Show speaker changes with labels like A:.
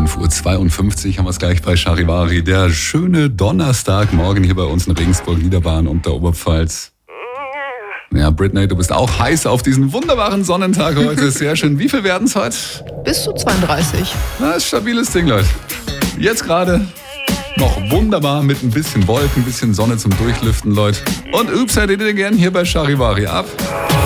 A: 5:52 Uhr haben wir es gleich bei Charivari. Der schöne Donnerstagmorgen hier bei uns in Regensburg, Niederbayern und der Oberpfalz. Ja, Britney, du bist auch heiß auf diesen wunderbaren Sonnentag heute. Sehr schön. Wie viel werden es heute?
B: Bis zu 32.
A: Na, ist ein stabiles Ding, Leute. Jetzt gerade noch wunderbar mit ein bisschen Wolken, ein bisschen Sonne zum Durchlüften, Leute. Und Oops, hättet ihr gern hier bei Charivari ab.